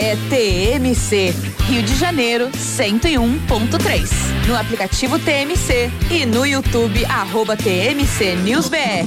É TMC, Rio de Janeiro 101.3. No aplicativo TMC e no YouTube @TMC News BR.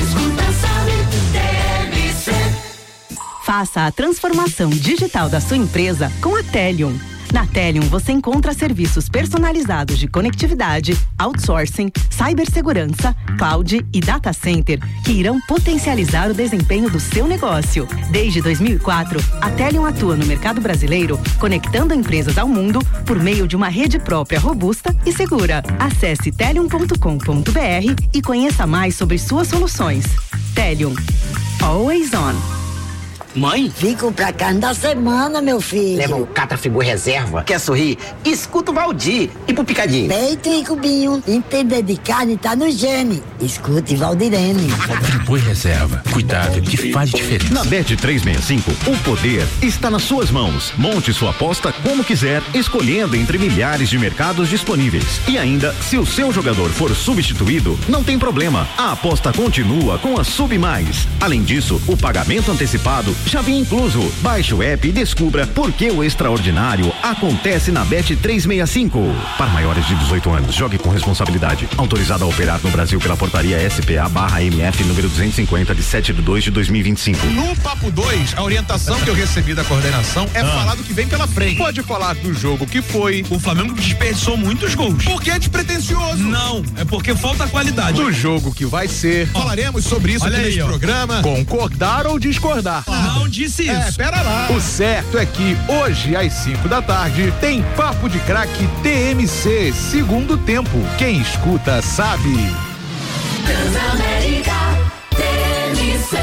Faça a transformação digital da sua empresa com a Telium. Na Telium você encontra serviços personalizados de conectividade, outsourcing, cibersegurança, cloud e data center que irão potencializar o desempenho do seu negócio. Desde 2004, a Telium atua no mercado brasileiro, conectando empresas ao mundo por meio de uma rede própria robusta e segura. Acesse telium.com.br e conheça mais sobre suas soluções. Telium. Always on. Mãe? Vim comprar carne da semana, meu filho. Leva o Catrafigor Reserva. Quer sorrir? Escuta o Valdir. E pro Picadinho? Peito e cubinho. Entender de carne tá no gene. Escute Valdirene. Friboi Reserva. Cuidado que faz diferença. Na Bet365, o poder está nas suas mãos. Monte sua aposta como quiser, escolhendo entre milhares de mercados disponíveis. E ainda, se o seu jogador for substituído, não tem problema. A aposta continua com a Sub Mais. Além disso, o pagamento antecipado já vem incluso. Baixe o app e descubra por que o extraordinário acontece na Bet365. Para maiores de 18 anos, jogue com responsabilidade. Autorizado a operar no Brasil pela portaria SPA/MF número 250 de 7/2/2025. No Papo 2, a orientação que eu recebi da coordenação é falar do que vem pela frente. Pode falar do jogo que foi. O Flamengo desperdiçou muitos gols. Porque é despretensioso. Não, é porque falta qualidade. Do jogo que vai ser. Falaremos sobre isso aqui nesse programa. Concordar ou discordar? Não disse isso. Pera lá. O certo é que hoje, às 5 da tarde, tem Papo de Craque TMC, segundo tempo. Quem escuta sabe. Transamérica TMC.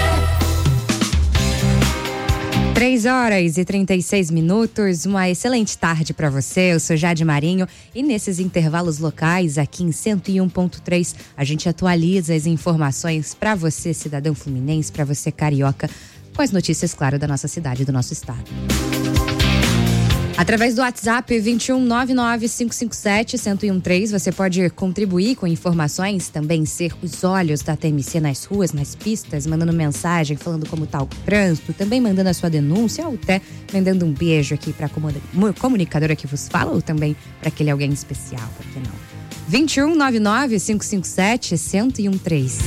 3h36, uma excelente tarde para você. Eu sou Jade Marinho e nesses intervalos locais aqui em 101.3 a gente atualiza as informações para você, cidadão fluminense, para você carioca, com as notícias, claro, da nossa cidade e do nosso estado. Através do WhatsApp 2199-557-1013, você pode contribuir com informações, também ser os olhos da TMC nas ruas, nas pistas, mandando mensagem, falando como tá o trânsito, também mandando a sua denúncia ou até mandando um beijo aqui para a comunicadora que vos fala ou também para aquele alguém especial, por que não? 2199-557-1013.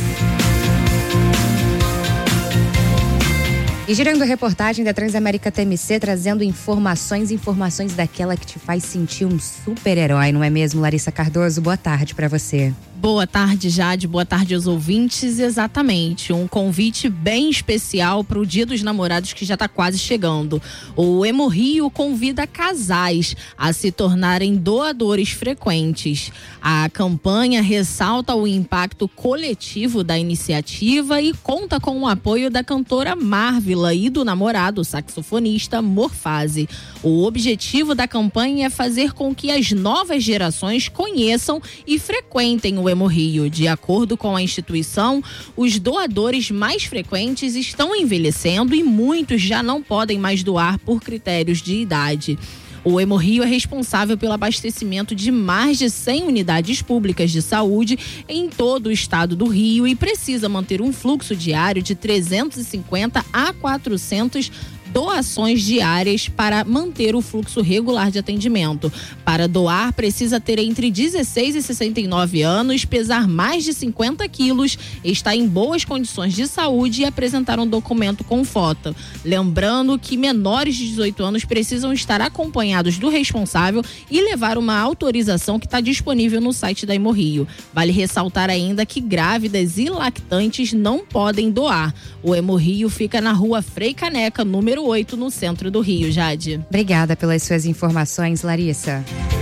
E girando a reportagem da Transamérica TMC, trazendo informações daquela que te faz sentir um super-herói, não é mesmo, Larissa Cardoso? Boa tarde para você. Boa tarde, Jade. Boa tarde aos ouvintes. Exatamente, um convite bem especial para o Dia dos Namorados que já está quase chegando. O Hemorrio convida casais a se tornarem doadores frequentes. A campanha ressalta o impacto coletivo da iniciativa e conta com o apoio da cantora Marvila e do namorado, o saxofonista Morfase. O objetivo da campanha é fazer com que as novas gerações conheçam e frequentem o Hemorrio. De acordo com a instituição, os doadores mais frequentes estão envelhecendo e muitos já não podem mais doar por critérios de idade. O Hemorrio é responsável pelo abastecimento de mais de 100 unidades públicas de saúde em todo o estado do Rio e precisa manter um fluxo diário de 350 a 400 doações diárias para manter o fluxo regular de atendimento. Para doar, precisa ter entre 16 e 69 anos, pesar mais de 50 quilos, estar em boas condições de saúde e apresentar um documento com foto. Lembrando que menores de 18 anos precisam estar acompanhados do responsável e levar uma autorização que está disponível no site da Hemorrio. Vale ressaltar ainda que grávidas e lactantes não podem doar. O Hemorrio fica na rua Frei Caneca, número 8, no centro do Rio, Jade. Obrigada pelas suas informações, Larissa.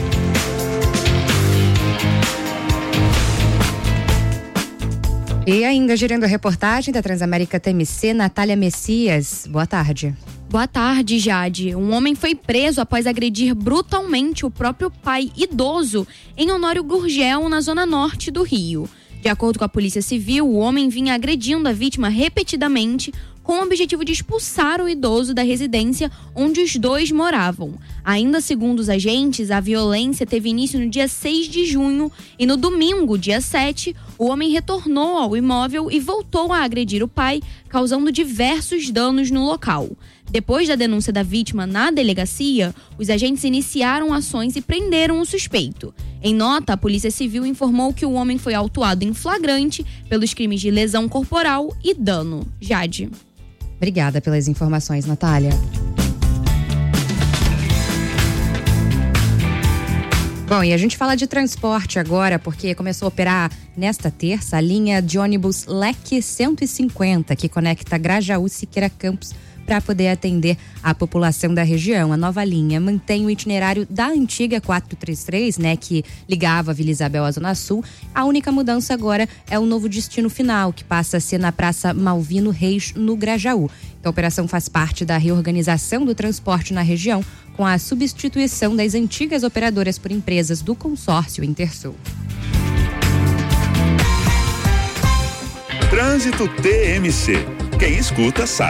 E ainda girando a reportagem da Transamérica TMC, Natália Messias. Boa tarde. Boa tarde, Jade. Um homem foi preso após agredir brutalmente o próprio pai idoso em Honório Gurgel, na zona norte do Rio. De acordo com a Polícia Civil, o homem vinha agredindo a vítima repetidamente com o objetivo de expulsar o idoso da residência onde os dois moravam. Ainda segundo os agentes, a violência teve início no dia 6 de junho e no domingo, dia 7, o homem retornou ao imóvel e voltou a agredir o pai, causando diversos danos no local. Depois da denúncia da vítima na delegacia, os agentes iniciaram ações e prenderam o suspeito. Em nota, a Polícia Civil informou que o homem foi autuado em flagrante pelos crimes de lesão corporal e dano. Jade. Obrigada pelas informações, Natália. Bom, e a gente fala de transporte agora, porque começou a operar nesta terça a linha de ônibus Leque 150, que conecta Grajaú, Siqueira Campos, para poder atender a população da região. A nova linha mantém o itinerário da antiga 433, que ligava a Vila Isabel à Zona Sul. A única mudança agora é o novo destino final, que passa a ser na Praça Malvino Reis, no Grajaú. Então, a operação faz parte da reorganização do transporte na região, com a substituição das antigas operadoras por empresas do consórcio Intersul. Trânsito TMC. Quem escuta sabe.